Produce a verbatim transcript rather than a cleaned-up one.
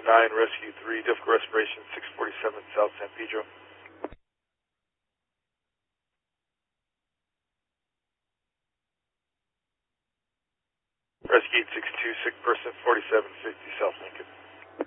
nine, Rescue three, difficult respiration, six forty-seven South San Pedro. Rescue six two, sick person, forty-seven fifty South Lincoln.